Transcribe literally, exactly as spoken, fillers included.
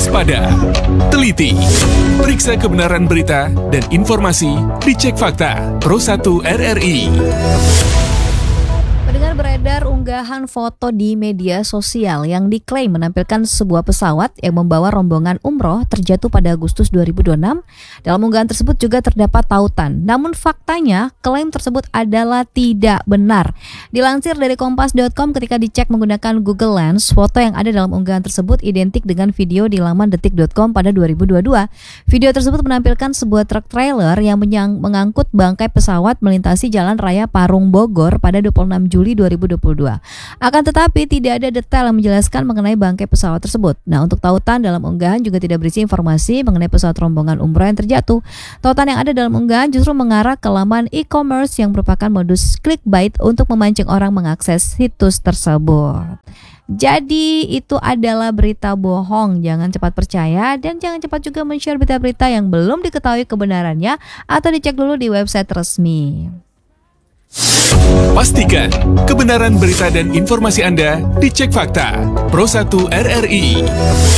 Waspada, teliti, periksa kebenaran berita dan informasi, dicek fakta. Pro satu R R I. Mendengar beredar unggahan foto di media sosial yang diklaim menampilkan sebuah pesawat yang membawa rombongan umroh terjatuh pada Agustus dua ribu dua puluh enam. Dalam unggahan tersebut juga terdapat tautan. Namun faktanya klaim tersebut adalah tidak benar. Dilansir dari kompas dot com, ketika dicek menggunakan Google Lens, foto yang ada dalam unggahan tersebut identik dengan video di laman detik dot com pada dua ribu dua puluh dua. Video tersebut menampilkan sebuah truk trailer yang menyang- mengangkut bangkai pesawat melintasi Jalan Raya Parung Bogor pada dua puluh enam Juli dua ribu dua puluh dua. Akan tetapi tidak ada detail yang menjelaskan mengenai bangkai pesawat tersebut. Nah, untuk tautan dalam unggahan juga tidak berisi informasi mengenai pesawat rombongan umroh yang terjatuh. Tautan yang ada dalam unggahan justru mengarah ke laman e-commerce yang merupakan modus clickbait untuk memancing orang mengakses situs tersebut. Jadi itu adalah berita bohong. Jangan cepat percaya dan jangan cepat juga men-share berita-berita yang belum diketahui kebenarannya atau dicek dulu di website resmi. Pastikan kebenaran berita dan informasi Anda dicek fakta. Pro satu R R I.